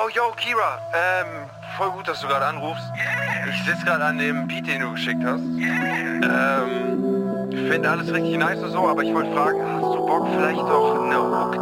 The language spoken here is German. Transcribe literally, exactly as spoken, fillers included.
Oh, yo, Kira, ähm, voll gut, dass du gerade anrufst. Ich sitze gerade an dem Beat, den du geschickt hast. Ähm, ich finde alles richtig nice und so, aber ich wollte fragen, hast du Bock, vielleicht doch eine Hook